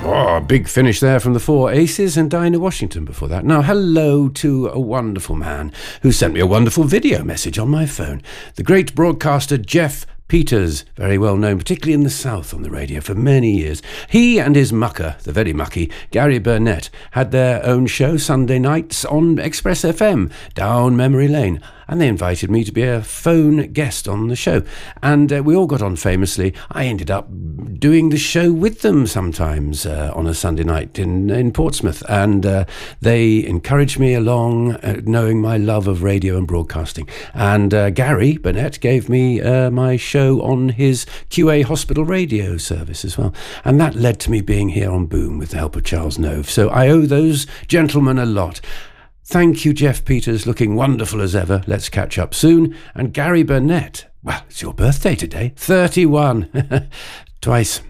Oh, big finish there from the Four Aces and Dinah Washington before that. Now, hello to a wonderful man who sent me a wonderful video message on my phone. The great broadcaster Jeff Peters, very well known, particularly in the South on the radio for many years. He and his mucker, the very mucky, Gary Burnett, had their own show Sunday nights on Express FM, down memory lane. And they invited me to be a phone guest on the show. And we all got on famously. I ended up doing the show with them sometimes on a Sunday night in Portsmouth. And they encouraged me along, knowing my love of radio and broadcasting. And Gary Burnett gave me my show on his QA hospital radio service as well. And that led to me being here on Boom with the help of Charles Nove. So I owe those gentlemen a lot. Thank you, Jeff Peters, looking wonderful as ever. Let's catch up soon. And Gary Burnett, well, it's your birthday today, 31. Twice.